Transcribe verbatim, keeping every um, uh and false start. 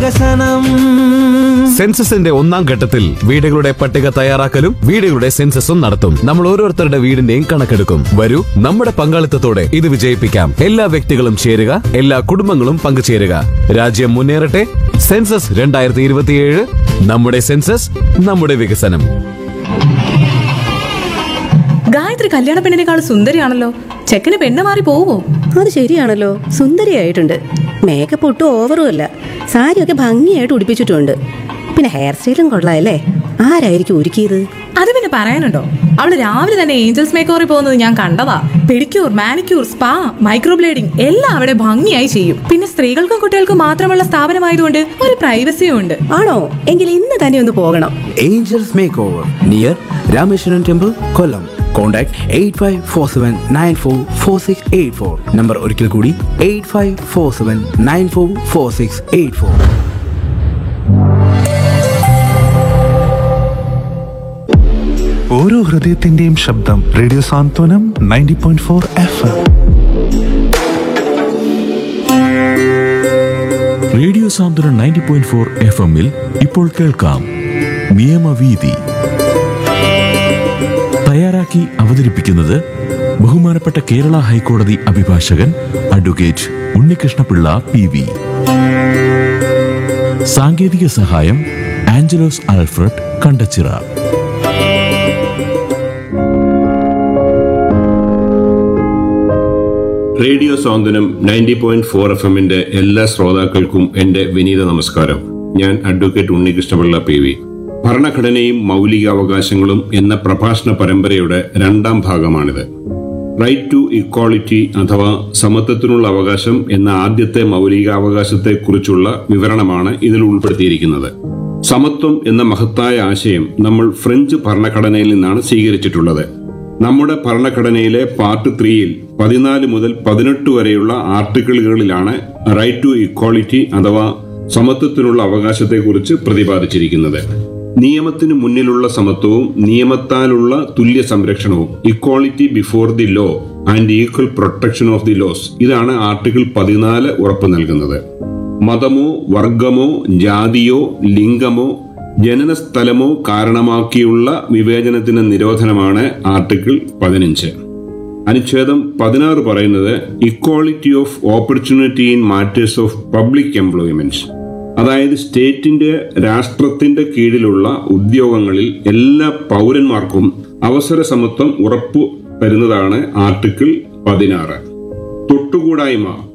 വികസനം. സെൻസസിന്റെ ഒന്നാം ഘട്ടത്തിൽ വീടുകളുടെ പട്ടിക തയ്യാറാക്കലും വീടുകളുടെ സെൻസസും നടത്തും. നമ്മൾ ഓരോരുത്തരുടെ വീടിന്റെയും കണക്കെടുക്കും. വരൂ, നമ്മുടെ പങ്കാളിത്തത്തോടെ ഇത് വിജയിപ്പിക്കാം. എല്ലാ വ്യക്തികളും ചേരുക, എല്ലാ കുടുംബങ്ങളും പങ്കുചേരുക. രാജ്യം മുന്നേറട്ടെ. സെൻസസ് രണ്ടായിരത്തി ഇരുപത്തിയേഴ്. നമ്മുടെ സെൻസസ്, നമ്മുടെ വികസനം. ഗായത്രി കല്യാണ പെണ്ണിനേക്കാൾ സുന്ദരിയാണല്ലോ. ചെക്കന് പെണ്ണ് മാറി പോവോ? അത് ശരിയാണല്ലോ, സുന്ദരിയായിട്ടുണ്ട്. മേക്കപ്പ് ഒട്ടും ഓവറും അല്ല. സാരിയൊക്കെ ഭംഗിയായിട്ട് ഉടുപ്പിച്ചിട്ടുണ്ട്. പിന്നെ ഹെയർ സ്റ്റൈലും കൊള്ളാമല്ലേ. ആരായിരിക്കും ഒരുക്കിയത്? അത് പിന്നെ പറയാനുണ്ടോ, അവള് രാവിലെ തന്നെ ഏഞ്ചൽസ് മേക്കോറിൽ പോകുന്നത് ഞാൻ കണ്ടതാ. പെഡിക്യൂർ, മാനിക്യൂർ, സ്പാ, മൈക്രോബ്ലേഡിംഗ് എല്ലാം അവിടെ ഭംഗിയായി ചെയ്യും. പിന്നെ സ്ത്രീകൾക്കും കുട്ടികൾക്കും മാത്രമുള്ള സ്ഥാപനമായതുകൊണ്ട് ഒരു പ്രൈവസിയും ഉണ്ട്. ആണോ? എങ്കിൽ ഇന്ന് തന്നെ ഒന്ന് പോകണം. Angeles make over near Rameswaran temple, കൊല്ലം. Contact eight five four seven nine four four six eight four. Number ഒരിക്കൽ കൂടി eight five four seven nine four four six eight four. ഓരോ ഹൃദയത്തിന്റെയും ശബ്ദം റേഡിയോ സാന്ത്വനം ninety point four F M. Radio സാന്ത്വനം ninety point four F എമ്മിൽ ഇപ്പോൾ കേൾക്കാം നിയമവീതി. തയ്യാറാക്കി അവതരിപ്പിക്കുന്നത് ബഹുമാനപ്പെട്ട കേരള ഹൈക്കോടതി അഭിഭാഷകൻ അഡ്വക്കേറ്റ് ഉണ്ണികൃഷ്ണപിള്ള പി വി. സാങ്കേതിക സഹായം ആഞ്ചലോസ് ആൽഫ്രഡ് കണ്ടച്ചിറ. റേഡിയോ സാന്ത്വനം നയൻറ്റി പോയിന്റ് ഫോർ എഫ് എമ്മിന്റെ എല്ലാ ശ്രോതാക്കൾക്കും എന്റെ വിനീത നമസ്കാരം. ഞാൻ അഡ്വക്കേറ്റ് ഉണ്ണികൃഷ്ണപിള്ള പി വി. ഭരണഘടനയും മൗലികാവകാശങ്ങളും എന്ന പ്രഭാഷണ പരമ്പരയുടെ രണ്ടാം ഭാഗമാണിത്. റൈറ്റ് ടു ഇക്വാളിറ്റി അഥവാ സമത്വത്തിനുള്ള അവകാശം എന്ന ആദ്യത്തെ മൗലികാവകാശത്തെ കുറിച്ചുള്ള വിവരണമാണ് ഇതിൽ ഉൾപ്പെടുത്തിയിരിക്കുന്നത്. സമത്വം എന്ന മഹത്തായ ആശയം നമ്മൾ ഫ്രഞ്ച് ഭരണഘടനയിൽ നിന്നാണ് സ്വീകരിച്ചിട്ടുള്ളത്. നമ്മുടെ ഭരണഘടനയിലെ പാർട്ട് ത്രീയിൽ പതിനാല് മുതൽ പതിനെട്ട് വരെയുള്ള ആർട്ടിക്കിളുകളിലാണ് റൈറ്റ് ടു ഇക്വാളിറ്റി അഥവാ സമത്വത്തിനുള്ള അവകാശത്തെക്കുറിച്ച് പ്രതിപാദിച്ചിരിക്കുന്നത്. നിയമത്തിന് മുന്നിലുള്ള സമത്വവും നിയമത്താലുള്ള തുല്യ സംരക്ഷണവും, equality before the law and equal protection of the loss, ഇതാണ് ആർട്ടിക്കിൾ പതിനാല് ഉറപ്പു നൽകുന്നത്. മതമോ വർഗമോ ജാതിയോ ലിംഗമോ ജനനസ്ഥലമോ കാരണമാക്കിയുള്ള വിവേചനത്തിന് നിരോധനമാണ് ആർട്ടിക്കിൾ പതിനഞ്ച്. അനുച്ഛേദം പതിനാറ് പറയുന്നത് equality of opportunity in matters of public employment, അതായത് സ്റ്റേറ്റിന്റെ രാഷ്ട്രത്തിന്റെ കീഴിലുള്ള ഉദ്യോഗങ്ങളിൽ എല്ലാ പൗരന്മാർക്കും അവസര സമത്വം ഉറപ്പു തരുന്നതാണ് ആർട്ടിക്കിൾ പതിനാറ്. തൊട്ടുകൂടായ്മ